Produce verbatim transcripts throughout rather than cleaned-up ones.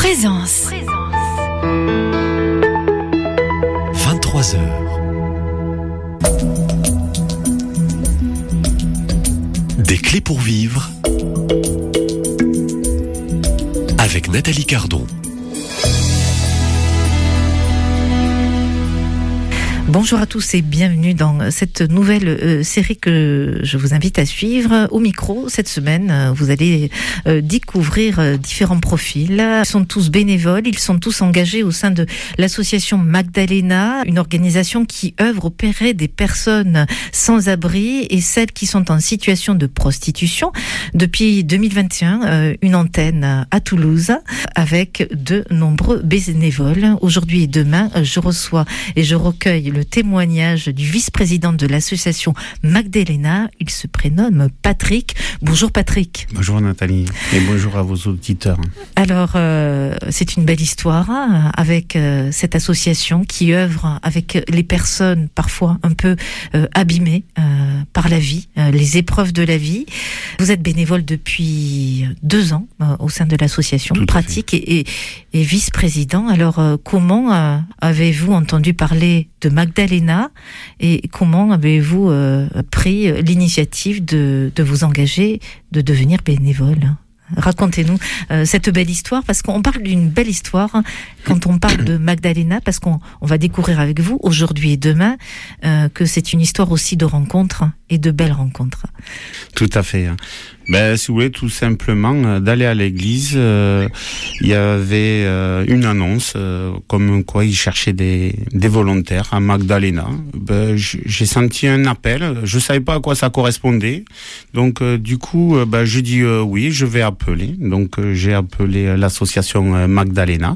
Présence. vingt-trois heures. Des clés pour vivre avec Nathalie Cardon. Bonjour à tous et bienvenue dans cette nouvelle euh, série que je vous invite à suivre. Au micro, cette semaine, euh, vous allez euh, découvrir euh, différents profils. Ils sont tous bénévoles, ils sont tous engagés au sein de l'association Magdalena, une organisation qui œuvre auprès des personnes sans abri et celles qui sont en situation de prostitution. Depuis deux mille vingt et un, euh, une antenne à Toulouse avec de nombreux bénévoles. Aujourd'hui et demain, je reçois et je recueille le le témoignage du vice-président de l'association Magdalena. Il se prénomme Patrick. Bonjour Patrick. Bonjour Nathalie et bonjour à vos auditeurs. Alors, euh, c'est une belle histoire hein, avec euh, cette association qui œuvre avec les personnes parfois un peu euh, abîmées euh, par la vie, euh, les épreuves de la vie. Vous êtes bénévole depuis deux ans euh, au sein de l'association Tout Pratique et, et, et vice-président. Alors, euh, comment euh, avez-vous entendu parler de Magdalena et comment avez-vous euh, pris l'initiative de, de vous engager, de devenir bénévole ? Racontez-nous euh, cette belle histoire, parce qu'on parle d'une belle histoire hein, quand on parle de Magdalena, parce qu'on on va découvrir avec vous aujourd'hui et demain euh, que c'est une histoire aussi de rencontres et de belles rencontres. Tout à fait. Ben, si vous voulez, tout simplement, d'aller à l'église, euh, il y avait euh, une annonce, euh, comme quoi ils cherchaient des, des volontaires à Magdalena. Ben, j'ai senti un appel, je savais pas à quoi ça correspondait, donc euh, du coup, euh, ben, je dis euh, oui, je vais appeler. Donc euh, j'ai appelé l'association euh, Magdalena,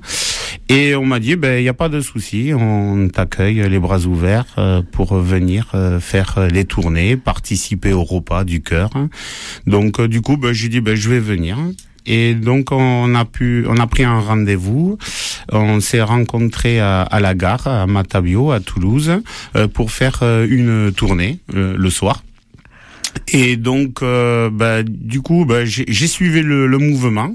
et on m'a dit, ben, il n'y a pas de souci, on t'accueille les bras ouverts euh, pour venir euh, faire les tournées, participer au repas du cœur. Donc du coup, ben, j'ai dit, ben, je vais venir. Et donc, on a pu, on a pris un rendez-vous. On s'est rencontrés à, à la gare, à Matabio, à Toulouse, euh, pour faire euh, une tournée euh, le soir. Et donc, euh, ben, du coup, ben, j'ai, j'ai suivi le, le mouvement.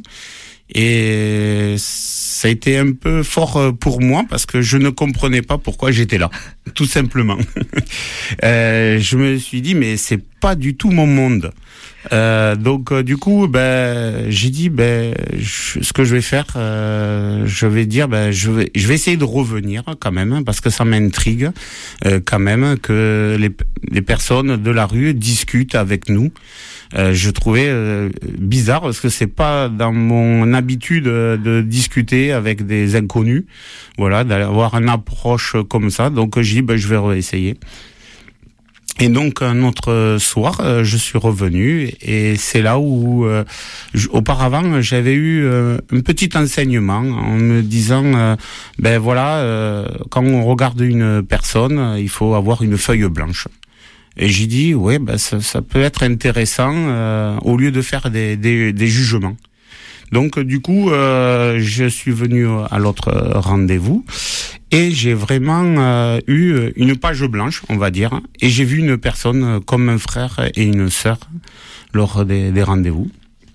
Et ça a été un peu fort pour moi parce que je ne comprenais pas pourquoi j'étais là, tout simplement. euh, je me suis dit, mais c'est pas du tout mon monde. Euh, donc euh, du coup, ben j'ai dit, ben je, ce que je vais faire, euh, je vais dire, ben je vais, je vais essayer de revenir quand même parce que ça m'intrigue euh, quand même que les, les personnes de la rue discutent avec nous. Euh, je trouvais euh, bizarre parce que c'est pas dans mon habitude de, de discuter avec des inconnus, voilà, d'avoir une approche comme ça. Donc j'ai dit, ben je vais réessayer. Et donc un autre soir, euh, je suis revenu et c'est là où, euh, j- auparavant, j'avais eu euh, un petit enseignement en me disant, euh, ben voilà, euh, quand on regarde une personne, il faut avoir une feuille blanche. Et j'ai dit, ouais, ben ça, ça peut être intéressant euh, au lieu de faire des, des, des jugements. Donc du coup, euh, je suis venu à l'autre rendez-vous et j'ai vraiment euh, eu une page blanche, on va dire, et j'ai vu une personne comme un frère et une sœur lors des, des rendez-vous.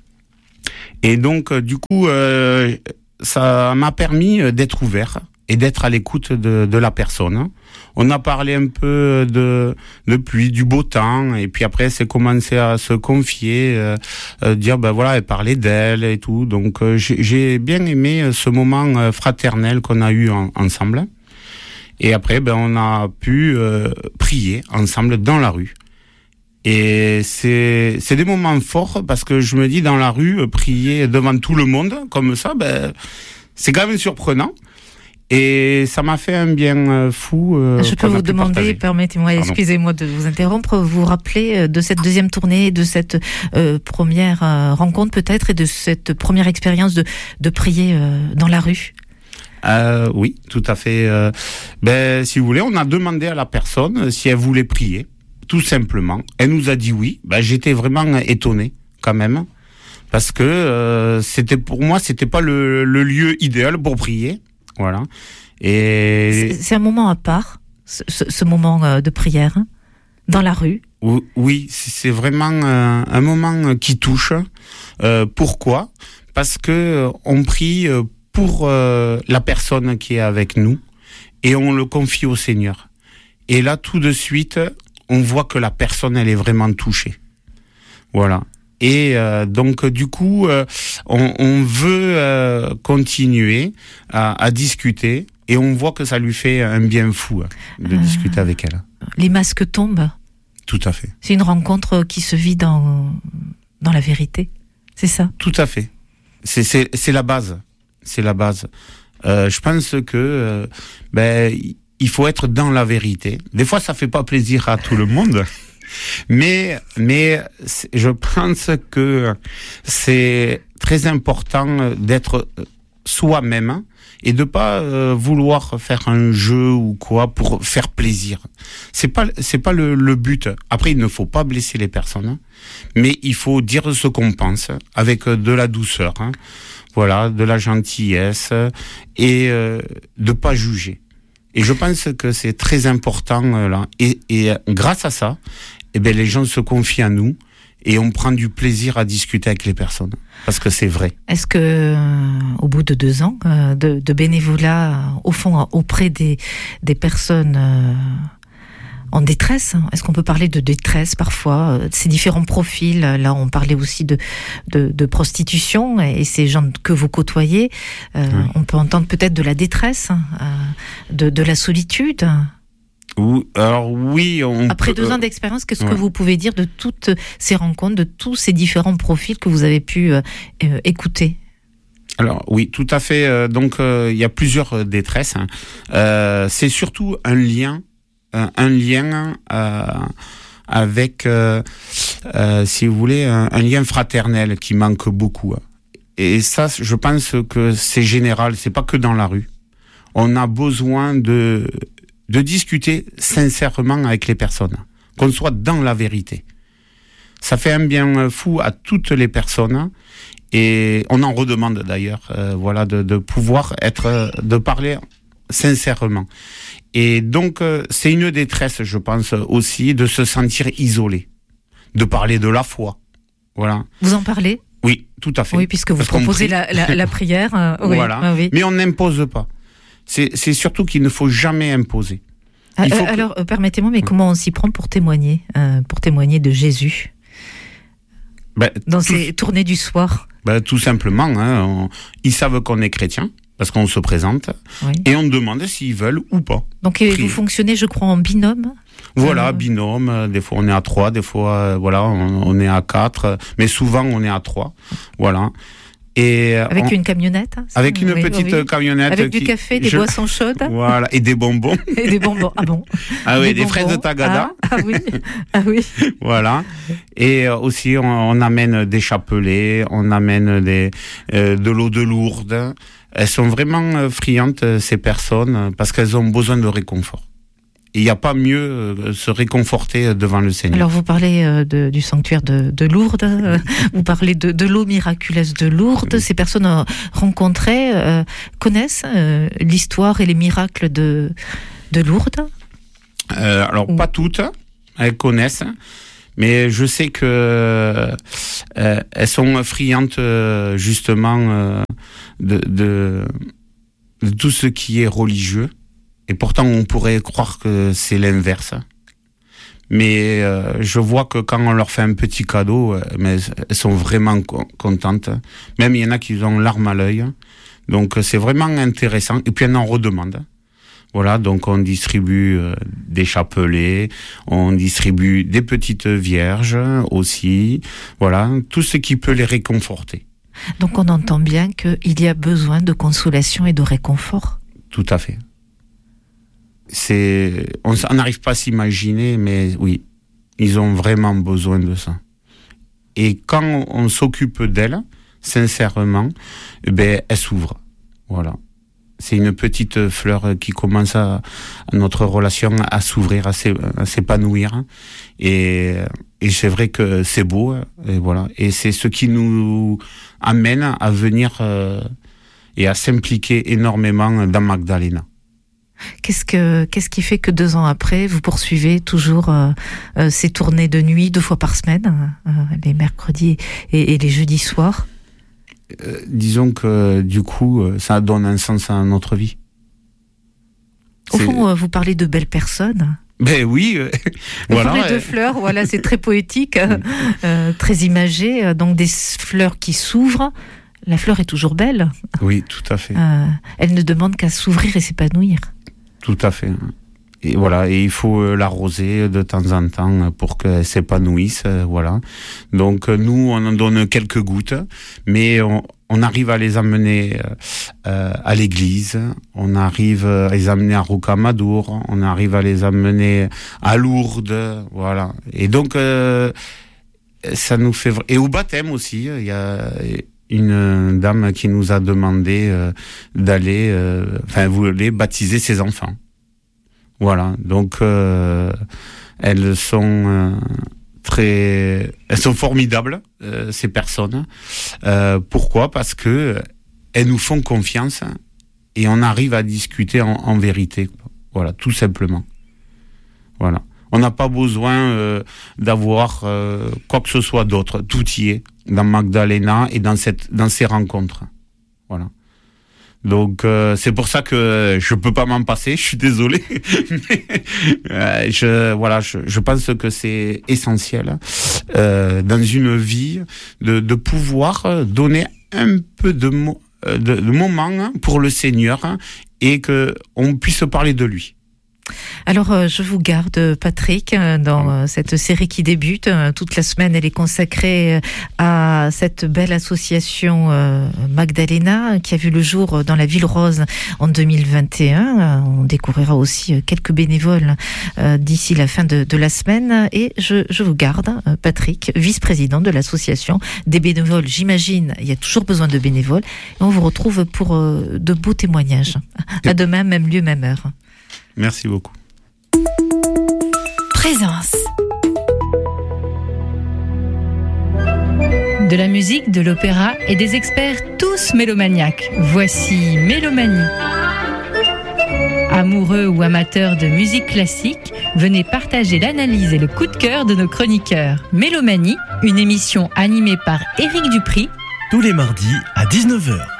Et donc du coup, euh, ça m'a permis d'être ouvert et d'être à l'écoute de, de la personne. On a parlé un peu de, de pluie, du beau temps, et puis après c'est commencé à se confier, euh, euh, dire ben voilà, elle parlait d'elle et tout. Donc euh, j'ai, j'ai bien aimé ce moment euh, fraternel qu'on a eu en, ensemble. Et après ben on a pu euh, prier ensemble dans la rue. Et c'est c'est des moments forts parce que je me dis, dans la rue, prier devant tout le monde comme ça, ben c'est quand même surprenant. Et ça m'a fait un bien fou. Euh, Je peux vous demander, permettez-moi, Pardon. excusez-moi de vous interrompre, vous vous rappelez de cette deuxième tournée, de cette euh, première euh, rencontre peut-être, et de cette première expérience de, de prier euh, dans la rue ? Euh, oui, tout à fait. Euh, ben, si vous voulez, on a demandé à la personne si elle voulait prier, tout simplement. Elle nous a dit oui. Ben, j'étais vraiment étonné, quand même, parce que euh, c'était pour moi, c'était pas le, le lieu idéal pour prier. Voilà. Et c'est, c'est un moment à part, ce, ce, ce moment de prière, hein, dans la rue. Oui, c'est vraiment un, un moment qui touche. Euh, pourquoi ? Parce que on prie pour euh, la personne qui est avec nous et on le confie au Seigneur. Et là, tout de suite, on voit que la personne, elle est vraiment touchée. Voilà. Et euh, donc, du coup, euh, on, on veut euh, continuer à, à discuter et on voit que ça lui fait un bien fou de euh, discuter avec elle. Les masques tombent. Tout à fait. C'est une rencontre qui se vit dans, dans la vérité, c'est ça? Tout à fait. C'est, c'est, c'est la base. C'est la base. Euh, je pense que euh, ben il faut être dans la vérité. Des fois, ça fait pas plaisir à tout le monde, mais mais je pense que c'est très important d'être soi-même et de pas euh, vouloir faire un jeu ou quoi pour faire plaisir. C'est pas c'est pas le, le but. Après, il ne faut pas blesser les personnes, mais il faut dire ce qu'on pense avec de la douceur. Hein. Voilà, de la gentillesse et euh, de pas juger. Et je pense que c'est très important euh, là. Et, et grâce à ça, eh ben les gens se confient à nous et on prend du plaisir à discuter avec les personnes parce que c'est vrai. Est-ce que euh, au bout de deux ans euh, de, de bénévolat, euh, au fond auprès des des personnes euh, en détresse, est-ce qu'on peut parler de détresse parfois, de ces différents profils? Là, on parlait aussi de, de, de prostitution et ces gens que vous côtoyez. Euh, oui. On peut entendre peut-être de la détresse, euh, de, de la solitude. Ou, alors oui. On Après peut, deux ans d'expérience, qu'est-ce ouais. que vous pouvez dire de toutes ces rencontres, de tous ces différents profils que vous avez pu euh, euh, écouter? Alors oui, tout à fait. Euh, donc il euh, y a plusieurs détresses. Hein. Euh, c'est surtout un lien. un lien euh, avec, euh, euh, si vous voulez, un, un lien fraternel qui manque beaucoup. Et ça, je pense que c'est général, c'est pas que dans la rue. On a besoin de, de discuter sincèrement avec les personnes, qu'on soit dans la vérité. Ça fait un bien fou à toutes les personnes et on en redemande d'ailleurs, euh, voilà, de, de pouvoir être, de parler sincèrement. Et donc, euh, c'est une détresse, je pense, aussi, de se sentir isolé, de parler de la foi. Voilà. Vous en parlez? Oui, tout à fait. Oui, puisque vous Parce proposez la, la, la prière. Euh, oui, voilà. Ah, oui. Mais on n'impose pas. C'est, c'est surtout qu'il ne faut jamais imposer. Il faut euh, que... Alors, euh, permettez-moi, mais comment on s'y prend pour témoigner, euh, pour témoigner de Jésus ben, dans tout... ces tournées du soir? Ben, tout simplement, hein, on... ils savent qu'on est chrétien. Parce qu'on se présente oui. et on demande s'ils veulent ou pas. Donc Prier. Vous fonctionnez, je crois, en binôme. Voilà, euh... binôme. Des fois on est à trois, des fois euh, voilà, on, on est à quatre, mais souvent on est à trois. Voilà. Et avec on... une camionnette. Ça, avec une oui, petite oui. camionnette. Avec qui... du café, des je... boissons chaudes. Voilà, et des bonbons. Et des bonbons. Ah bon. Ah oui, des, des fraises de Tagada. Ah, ah oui. Ah oui. Voilà. Et aussi on, on amène des chapelets, on amène des euh, de l'eau de Lourdes. Elles sont vraiment friandes, ces personnes, parce qu'elles ont besoin de réconfort. Il n'y a pas mieux euh, se réconforter devant le Seigneur. Alors vous parlez euh, de, du sanctuaire de, de Lourdes, euh, vous parlez de, de l'eau miraculeuse de Lourdes. Ces personnes euh, rencontrées euh, connaissent euh, l'histoire et les miracles de, de Lourdes euh, Alors Ou... pas toutes, elles connaissent. Mais je sais que euh, elles sont friandes euh, justement euh, de, de, de tout ce qui est religieux. Et pourtant, on pourrait croire que c'est l'inverse. Mais euh, je vois que quand on leur fait un petit cadeau, euh, mais elles sont vraiment co- contentes. Même il y en a qui ont larmes à l'œil. Donc c'est vraiment intéressant. Et puis elles en redemandent. Voilà, donc on distribue euh, des chapelets, on distribue des petites vierges aussi, voilà, tout ce qui peut les réconforter. Donc on entend bien qu'il y a besoin de consolation et de réconfort. Tout à fait. C'est, on n'arrive pas à s'imaginer, mais oui, ils ont vraiment besoin de ça. Et quand on s'occupe d'elles, sincèrement, eh ben, elles s'ouvrent, voilà. C'est une petite fleur qui commence à, à notre relation à s'ouvrir, à, s'é, à s'épanouir. Et, et c'est vrai que c'est beau. Et voilà. Et c'est ce qui nous amène à venir euh, et à s'impliquer énormément dans Magdalena. Qu'est-ce que qu'est-ce qui fait que deux ans après, vous poursuivez toujours euh, euh, ces tournées de nuit deux fois par semaine, euh, les mercredis et, et les jeudis soirs? euh, disons que du coup, ça donne un sens à notre vie. Au C'est... fond, euh, vous parlez de belles personnes. Ben oui, euh, Vous voilà. parlez de fleurs, voilà, c'est très poétique, euh, très imagé. Donc des fleurs qui s'ouvrent. La fleur est toujours belle. Oui, tout à fait. Euh, elle ne demande qu'à s'ouvrir et s'épanouir. Tout à fait. Et voilà, et il faut l'arroser de temps en temps pour qu'elle s'épanouisse, voilà. Donc nous, on en donne quelques gouttes, mais on, on arrive à les amener euh, à l'église, on arrive à les amener à Rocamadour, on arrive à les amener à Lourdes, voilà. Et donc euh, ça nous fait et au baptême aussi, il y a une dame qui nous a demandé euh, d'aller, euh, enfin, voulait baptiser ses enfants. Voilà, donc euh, elles sont euh, très, elles sont formidables euh, ces personnes. Euh, pourquoi ? Parce que elles nous font confiance et on arrive à discuter en, en vérité. Voilà, tout simplement. Voilà, on n'a pas besoin euh, d'avoir euh, quoi que ce soit d'autre. Tout y est dans Magdalena et dans cette, dans ces rencontres. Voilà. Donc euh, c'est pour ça que je peux pas m'en passer, je suis désolé. Mais, euh, je voilà, je, je pense que c'est essentiel euh, dans une vie de, de pouvoir donner un peu de, mo- de, de moments pour le Seigneur et que on puisse parler de lui. Alors, euh, je vous garde, Patrick, euh, dans euh, cette série qui débute. Euh, toute la semaine, elle est consacrée euh, à cette belle association euh, Magdalena, qui a vu le jour dans la Ville Rose en deux mille vingt et un. Euh, on découvrira aussi euh, quelques bénévoles euh, d'ici la fin de, de la semaine. Et je, je vous garde, euh, Patrick, vice-président de l'association. Des bénévoles, j'imagine, il y a toujours besoin de bénévoles. Et on vous retrouve pour euh, de beaux témoignages. À demain, même lieu, même heure. Merci beaucoup. Présence. De la musique, de l'opéra et des experts tous mélomaniaques. Voici Mélomanie. Amoureux ou amateurs de musique classique, venez partager l'analyse et le coup de cœur de nos chroniqueurs. Mélomanie, une émission animée par Éric Dupry. Tous les mardis à dix-neuf heures.